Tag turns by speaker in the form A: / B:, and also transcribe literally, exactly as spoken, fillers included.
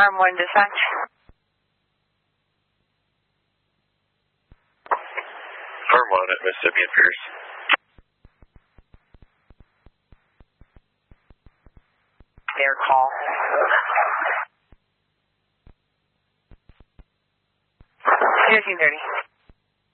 A: Farm one dispatch.
B: Farm one at Mississippi and Pierce.
A: Their call. fifteen thirty.